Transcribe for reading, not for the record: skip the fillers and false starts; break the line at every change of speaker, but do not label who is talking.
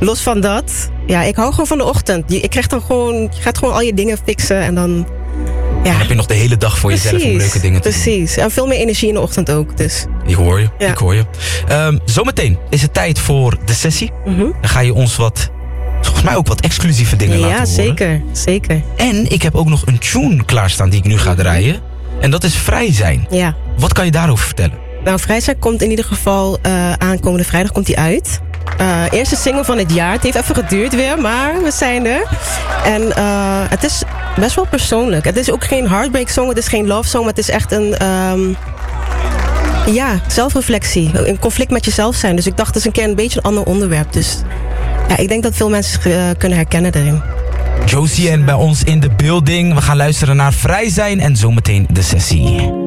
los van dat, ja, ik hou gewoon van de ochtend. Je gaat gewoon al je dingen fixen en dan... Ja.
Dan heb je nog de hele dag voor jezelf om leuke dingen te doen.
Precies. En veel meer energie in de ochtend ook. Dus.
Ik hoor je. Zometeen is het tijd voor de sessie. Dan ga je ons volgens mij ook wat exclusieve dingen laten horen.
Ja, zeker.
En ik heb ook nog een tune klaarstaan die ik nu ga draaien. En dat is Vrij Zijn.
Ja.
Wat kan je daarover vertellen?
Nou, Vrij Zijn komt in ieder geval aankomende vrijdag komt die uit. Eerste single van het jaar. Het heeft even geduurd weer, maar we zijn er. En het is best wel persoonlijk. Het is ook geen heartbreak song, het is geen love song. Maar het is echt een zelfreflectie. Een conflict met jezelf zijn. Dus ik dacht, het is een keer een beetje een ander onderwerp. Dus ja, ik denk dat veel mensen kunnen herkennen daarin.
Josie en bij ons in de building. We gaan luisteren naar Vrij Zijn en zometeen de sessie.